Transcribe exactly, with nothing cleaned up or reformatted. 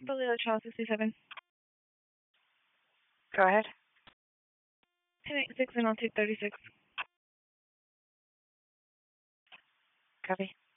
Toledo Child sixty-seven. Go ahead. ten eighty-six and I'll take thirty-six. Copy.